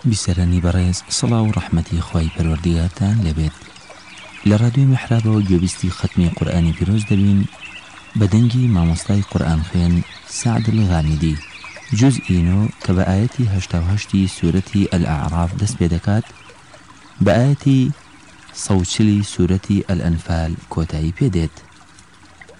بیسەرانی بەڕێز سڵاو و ڕەحمەتی خوای پەروەردیگارتان لەبێت. لە ڕادیۆی میحرابەوە گوێبیستی ختمی قورئانی پیرۆز دەبین بە دەنگی مامۆستای قورئان خوێن سعد الغامدی، جوزئی 9 کە بە ئاەتی 88 سورەتی ئەلئەعراف دەست پێ دەکات، بە ئاەتی 140 سورەتی ئەلئەنفال کۆتایی پێدێت.